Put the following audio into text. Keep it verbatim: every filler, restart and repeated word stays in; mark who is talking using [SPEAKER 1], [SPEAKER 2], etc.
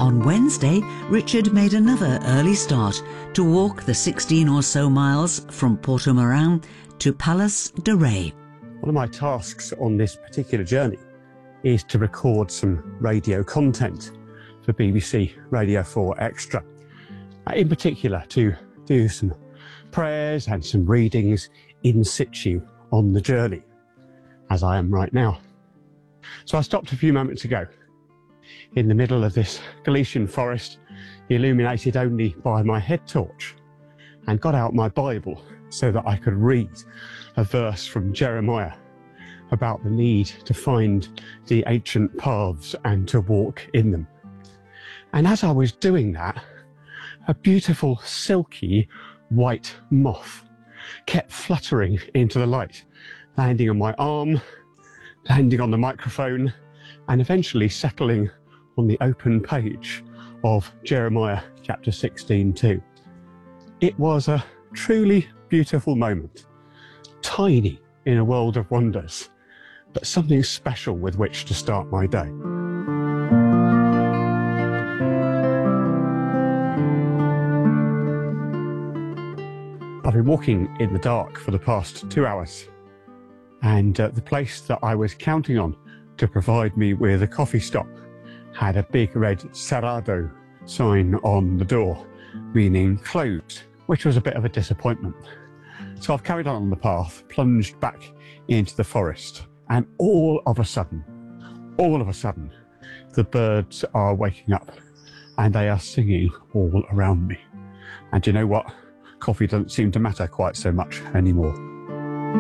[SPEAKER 1] On Wednesday, Richard made another early start to walk the sixteen or so miles from Portomarin to Pallas de Rey.
[SPEAKER 2] One of my tasks on this particular journey is to record some radio content for B B C Radio four Extra. In particular, to do some prayers and some readings in situ on the journey, as I am right now. So I stopped a few moments ago in the middle of this Galician forest, illuminated only by my head torch, and got out my Bible so that I could read a verse from Jeremiah about the need to find the ancient paths and to walk in them. And as I was doing that, a beautiful silky white moth kept fluttering into the light, landing on my arm, landing on the microphone, and eventually settling on the open page of Jeremiah chapter sixteen too. It was a truly beautiful moment, tiny in a world of wonders, but something special with which to start my day. I've been walking in the dark for the past two hours, and uh, the place that I was counting on to provide me with a coffee stop had a big red Cerrado sign on the door, meaning closed, which was a bit of a disappointment. So I've carried on the path, plunged back into the forest, and all of a sudden, all of a sudden, the birds are waking up and they are singing all around me. And you know what? Coffee doesn't seem to matter quite so much anymore.